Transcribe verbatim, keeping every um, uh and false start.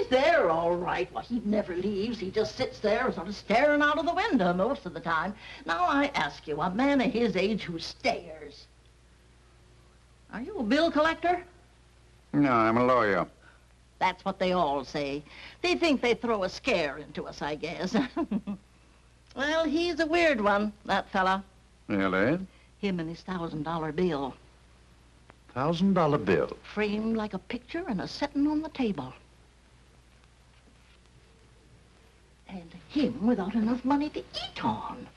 he's there all right. Well, he never leaves. He just sits there sort of staring out of the window most of the time. Now, I ask you, a man of his age who stares. Are you a bill collector? No, I'm a lawyer. That's what they all say. They think they throw a scare into us, I guess. Well, he's a weird one, that fella. Really? Him and his thousand dollar bill. Thousand dollar bill? Framed like a picture and a setting on the table. And him without enough money to eat on.